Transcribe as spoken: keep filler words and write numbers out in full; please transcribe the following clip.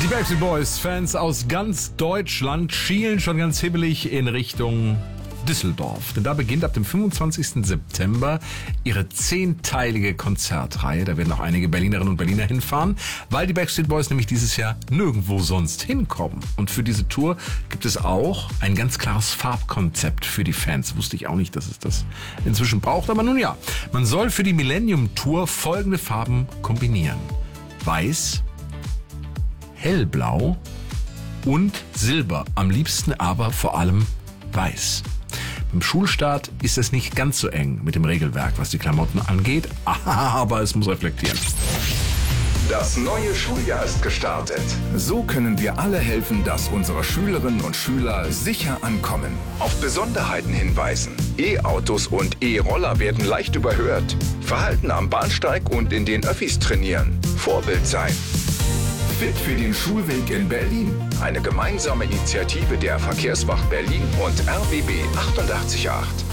Die Backstreet Boys Fans aus ganz Deutschland schielen schon ganz hibbelig in Richtung Düsseldorf. Denn da beginnt ab dem fünfundzwanzigsten September ihre zehnteilige Konzertreihe. Da werden auch einige Berlinerinnen und Berliner hinfahren, weil die Backstreet Boys nämlich dieses Jahr nirgendwo sonst hinkommen. Und für diese Tour gibt es auch ein ganz klares Farbkonzept für die Fans. Wusste ich auch nicht, dass es das inzwischen braucht. Aber nun ja, man soll für die Millennium Tour folgende Farben kombinieren: Weiß, hellblau und Silber. Am liebsten aber vor allem weiß. Beim Schulstart ist es nicht ganz so eng mit dem Regelwerk, was die Klamotten angeht, aber es muss reflektieren. Das neue Schuljahr ist gestartet. So können wir alle helfen, dass unsere Schülerinnen und Schüler sicher ankommen. Auf Besonderheiten hinweisen. E-Autos und E-Roller werden leicht überhört. Verhalten am Bahnsteig und in den Öffis trainieren. Vorbild sein. Fit für den Schulweg in Berlin. Eine gemeinsame Initiative der Verkehrswacht Berlin und R B B achtundachtzig Komma acht.